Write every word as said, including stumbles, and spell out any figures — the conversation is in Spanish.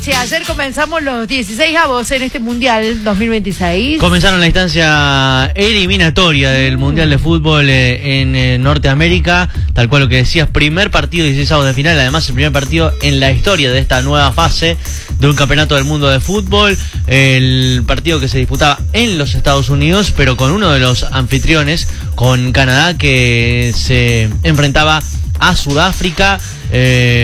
Sí, ayer comenzamos los dieciseisavos en este Mundial dos mil veintiséis. Comenzaron la instancia eliminatoria del Mundial de Fútbol eh, en eh, Norteamérica, tal cual lo que decías, primer partido dieciseisavos de final, además el primer partido en la historia de esta nueva fase de un campeonato del mundo de fútbol, el partido que se disputaba en los Estados Unidos, pero con uno de los anfitriones, con Canadá, que se enfrentaba a Sudáfrica. Eh,